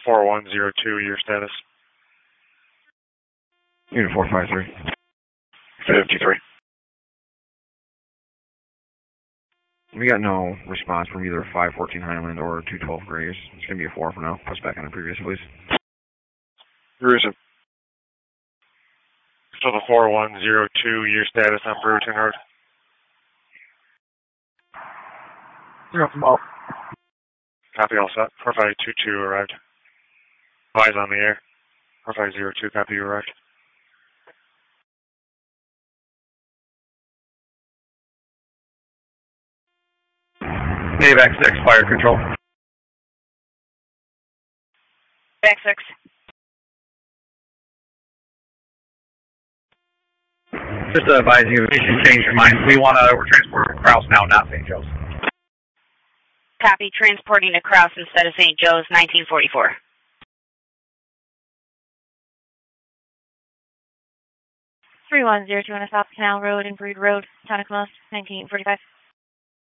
4102, your status. Unit 453. 53. We got no response from either 514 Highland or 212 Grays. It's going to be a 4 for now. Push back on the previous, please. Cruising. So the 4102, your status on Brewerton Road. 0 from all. Copy, all set. 4522 arrived. Eyes on the air. 4502, copy, you arrived. AVAC 6, fire control. AVAC 6. Just advising you, if you change your mind, we want to transport Krause now, not St. Joe's. Copy, transporting to Krause instead of St. Joe's, 1944. Three 102 on South Canal Road and Breed Road, Town of Columbus, 1945.